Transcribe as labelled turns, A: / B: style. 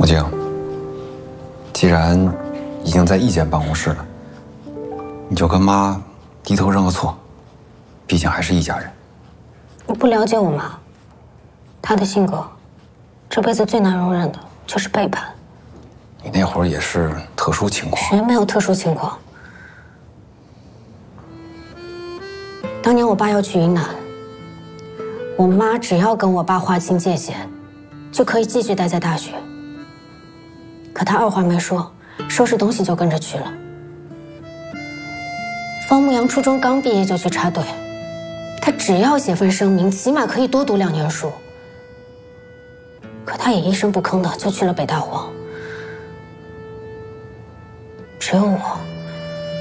A: 木静，既然已经在一间办公室了，你就跟妈低头认个错，毕竟还是一家人。
B: 你不了解我妈，她的性格，这辈子最难容忍的就是背叛。
A: 你那会儿也是特殊情况。
B: 谁没有特殊情况？当年我爸要去云南，我妈只要跟我爸划清界限，就可以继续待在大学。可她二话没说，收拾东西就跟着去了。方牧阳初中刚毕业就去插队，他只要写份声明，起码可以多读2年书。可他也一声不吭的就去了北大荒。只有我